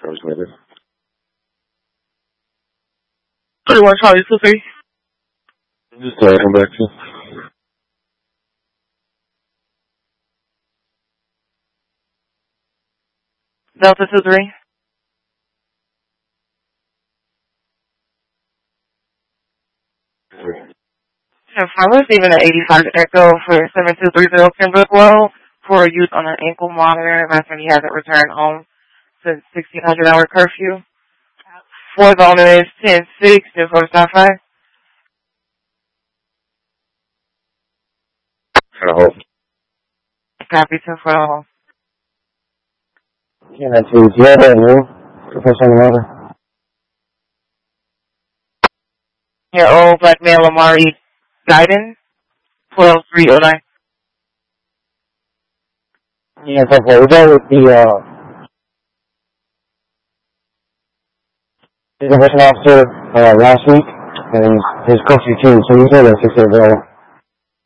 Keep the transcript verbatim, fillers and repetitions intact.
Transmitted. thirty-one Charlie two three. Just uh, come back to. Delta two three. If I'm receiving an eighty-five Echo for seven two three zero Pembroke Road for use on an ankle monitor. My friend, he hasn't returned home since sixteen hundred hour curfew. Fourth owner is ten six, and four stop five. For the whole. Copy, ten for the home. Yeah, that's easy. Yeah, that new. Professional order. Your old black male Amari Guidance, twelve three oh nine. Yeah, so far. We got with the, uh, the professional officer, uh, last week, and his curfew changed, so he's only at six available.